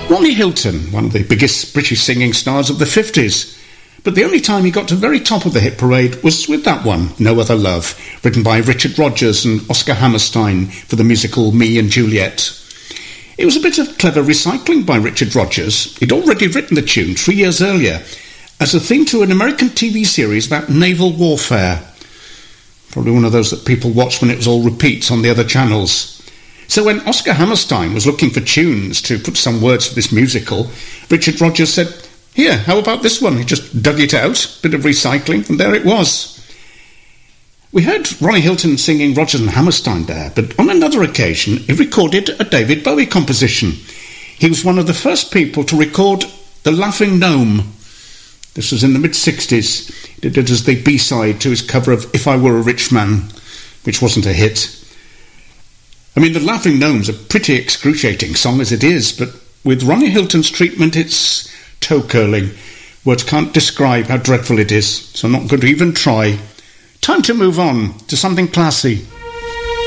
Ronnie Hilton, one of the biggest British singing stars of the 50s. But the only time he got to the very top of the hit parade was with that one, No Other Love, written by Richard Rodgers and Oscar Hammerstein for the musical Me and Juliet. It was a bit of clever recycling by Richard Rodgers. He'd already written the tune 3 years earlier as a theme to an American TV series about naval warfare. Probably one of those that people watched when it was all repeats on the other channels. So when Oscar Hammerstein was looking for tunes to put some words for this musical, Richard Rodgers said, "Here, how about this one?" He just dug it out, bit of recycling, and there it was. We heard Ronnie Hilton singing Rodgers and Hammerstein there, but on another occasion he recorded a David Bowie composition. He was one of the first people to record The Laughing Gnome. This was in the mid-60s. He did it as the B-side to his cover of If I Were a Rich Man, which wasn't a hit. I mean, The Laughing Gnome's a pretty excruciating song as it is, but with Ronnie Hilton's treatment, it's toe-curling. Words can't describe how dreadful it is, so I'm not going to even try. Time to move on to something classy.